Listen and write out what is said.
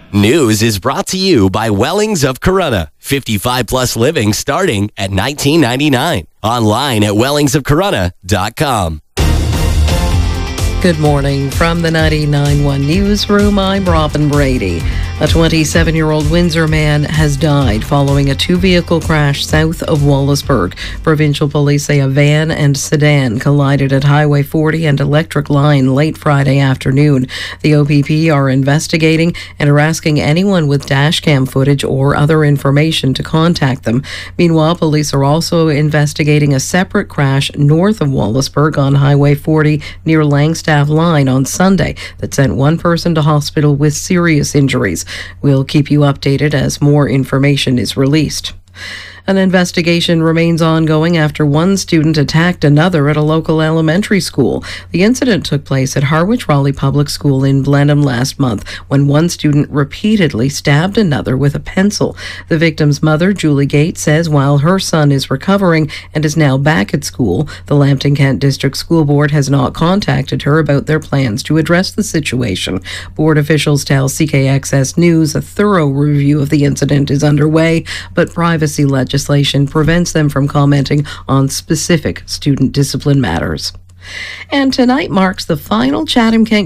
News is brought to you by Wellings of Corunna. 55 plus living starting at $19.99. Online at wellingsofcorunna.com. Good morning from the 99.1 Newsroom. I'm Robin Brady. A 27-year-old Windsor man has died following a two-vehicle crash south of Wallaceburg. Provincial police say a van and sedan collided at Highway 40 and Electric Line late Friday afternoon. The OPP are investigating and are asking anyone with dashcam footage or other information to contact them. Meanwhile, police are also investigating a separate crash north of Wallaceburg on Highway 40 near Langstaff Line on Sunday that sent one person to hospital with serious injuries. We'll keep you updated as more information is released. An investigation remains ongoing after one student attacked another at a local elementary school. The incident took place at Harwich Raleigh Public School in Blenheim last month when one student repeatedly stabbed another with a pencil. The victim's mother, Julie Gates, says while her son is recovering and is now back at school, the Lambton Kent District School Board has not contacted her about their plans to address the situation. Board officials tell CKXS News a thorough review of the incident is underway, but privacy legislation prevents them from commenting on specific student discipline matters. And tonight marks the final Chatham Kent